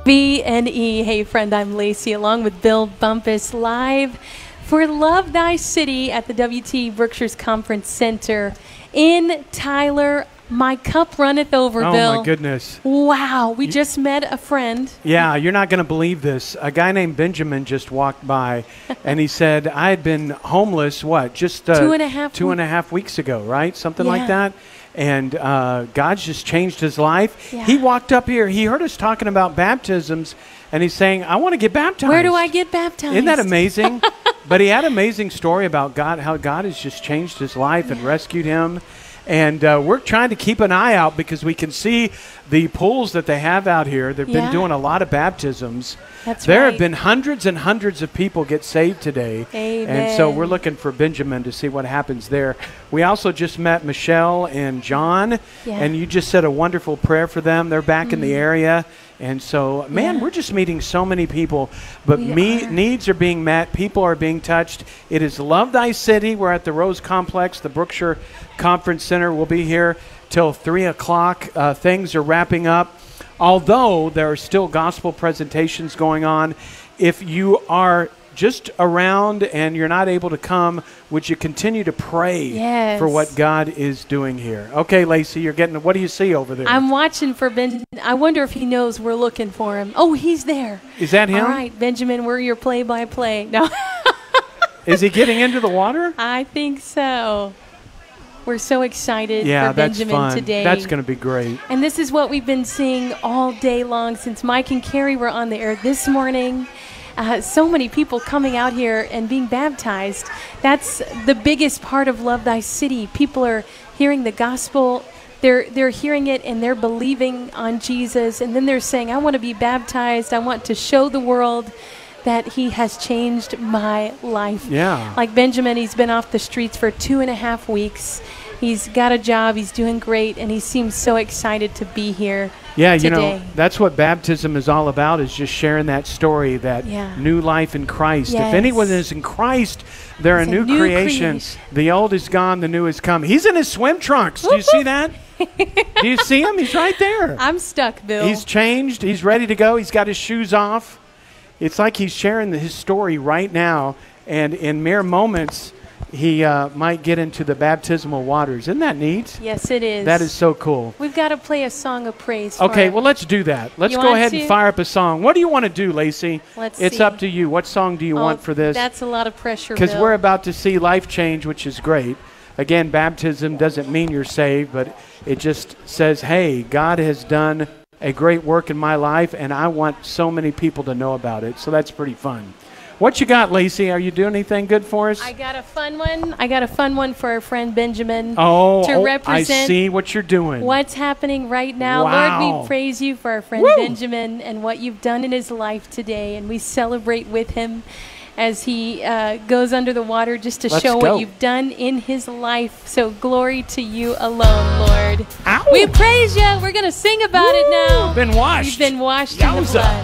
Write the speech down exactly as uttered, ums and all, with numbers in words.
B and E. Hey, friend, I'm Lacey, along with Bill Bumpus, live for Love Thy City at the W T Berkshire's Conference Center in Tyler. My cup runneth over, oh, Bill. Oh, my goodness. Wow. We you, just met a friend. Yeah, you're not going to believe this. A guy named Benjamin just walked by, and he said, I had been homeless, what, just uh, two and a half two and a half weeks ago, right? Something yeah. like that. And uh, God's just changed his life. Yeah. He walked up here. He heard us talking about baptisms, and he's saying, I want to get baptized. Where do I get baptized? Isn't that amazing? But he had an amazing story about God, how God has just changed his life and rescued him. And uh, we're trying to keep an eye out because we can see the pools that they have out here. They've yeah. been doing a lot of baptisms. That's there right. have been hundreds and hundreds of people get saved today. Amen. And so we're looking for Benjamin to see what happens there. We also just met Michelle and John, yeah. and you just said a wonderful prayer for them. They're back mm. in the area. And so, man, yeah. we're just meeting so many people, but me, are. needs are being met. People are being touched. It is Love Thy City. We're at the Rose Complex, the Brookshire Conference Center. We'll be here till three o'clock. Uh, things are wrapping up. Although there are still gospel presentations going on, if you are just around and you're not able to come, would you continue to pray yes. for what God is doing here? Okay, Lacey, you're getting, what do you see over there? I'm watching for Benjamin. I wonder if he knows we're looking for him. Oh, he's there. Is that him? All right, Benjamin, we're your play-by-play. No. Is he getting into the water? I think so. We're so excited yeah, for Benjamin that's fun. today. That's going to be great. And this is what we've been seeing all day long since Mike and Carrie were on the air this morning. Uh, so many people coming out here and being baptized. That's the biggest part of Love Thy City. People are hearing the gospel. They're, they're hearing it and they're believing on Jesus. And then they're saying, I want to be baptized. I want to show the world that he has changed my life. Yeah. Like Benjamin, he's been off the streets for two and a half weeks. He's got a job. He's doing great. And he seems so excited to be here. Yeah, you today. know, that's what baptism is all about, is just sharing that story, that yeah. new life in Christ. Yes. If anyone is in Christ, they're a new, a new creation. creation. The old is gone, the new has come. He's in his swim trunks. Do you see that? Do you see him? He's right there. I'm stuck, Bill. He's changed. He's ready to go. He's got his shoes off. It's like he's sharing the, his story right now, and in mere moments, he uh, might get into the baptismal waters. Isn't that neat? Yes, it is. That is so cool. We've got to play a song of praise. Okay, for well, let's do that. Let's you go ahead to? and fire up a song. What do you want to do, Lacey? Let's it's see. up to you. What song do you oh, want for this? That's a lot of pressure, Because Bill. we're about to see life change, which is great. Again, baptism doesn't mean you're saved, but it just says, hey, God has done a great work in my life, and I want so many people to know about it. So that's pretty fun. What you got, Lacey? Are you doing anything good for us? I got a fun one. I got a fun one for our friend Benjamin. Oh, to oh represent I see what you're doing. What's happening right now. Wow. Lord, we praise you for our friend Woo. Benjamin and what you've done in his life today, and we celebrate with him as he uh, goes under the water just to Let's show go. what you've done in his life. So glory to you alone, Lord. Ow. We praise you. We're going to sing about Woo. it now. Been washed. You've been washed in the Yowza. blood.